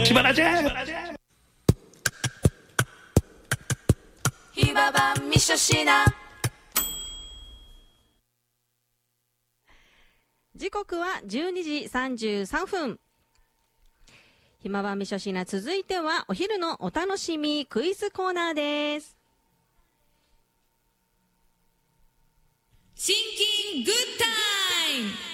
キバラジャひばばみしょしな。時刻は12時33分。ひまばみしょしな、続いてはお昼のお楽しみクイズコーナーです。 シンキングッタイム。